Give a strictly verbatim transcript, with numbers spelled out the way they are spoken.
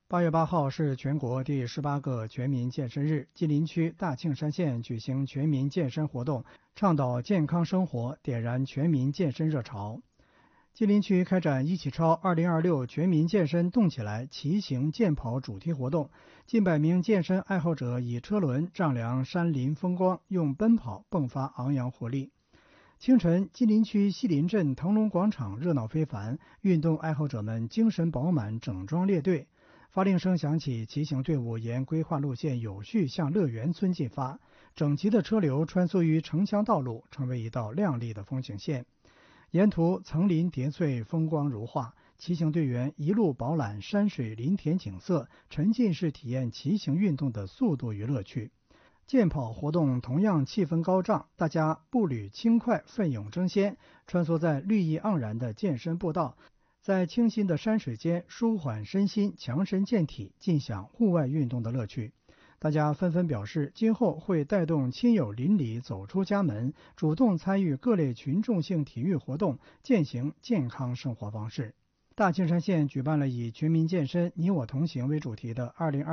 八月八号是全国第十八个全民健身日，吉林区大庆山县举行全民健身活动，倡导健康生活，点燃全民健身热潮。吉林区开展一起超二零二六全民健身动起来骑行健跑主题活动，近百名健身爱好者以车轮丈量山林风光，用奔跑迸发昂扬活力。清晨，吉林区西林镇腾龙广场热闹非凡，运动爱好者们精神饱满，整装列队。发令声响起，骑行队伍沿规划路线有序向乐园村进发，整齐的车流穿梭于城墙道路，成为一道亮丽的风景线。沿途层林叠翠，风光如画，骑行队员一路饱览山水林田景色，沉浸式体验骑行运动的速度与乐趣。健跑活动同样气氛高涨，大家步履轻快，奋勇争先，穿梭在绿意盎然的健身步道，在清新的山水间舒缓身心，强身健体，尽享户外运动的乐趣。大家纷纷表示，今后会带动亲友邻里走出家门，主动参与各类群众性体育活动，践行健康生活方式。大庆山县举办了以全民健身你我同行为主题的二零二